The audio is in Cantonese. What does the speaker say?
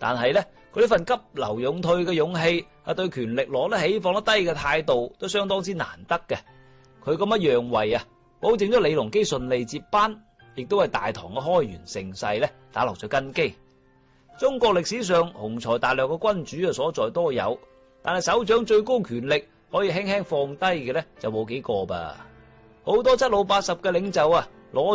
但係呢，佢呢份急流勇退嘅勇氣，對權力攞得起放得低嘅態度，都相當之難得嘅。佢咁樣讓位啊，保證咗李隆基順利接班，亦都為大唐嘅開元盛世呢打落咗根基。中國歷史上雄才大略嘅君主所在多有，但係手掌最高權力可以輕輕放低嘅呢，就冇幾個吧。好多七老八十嘅領袖啊，攞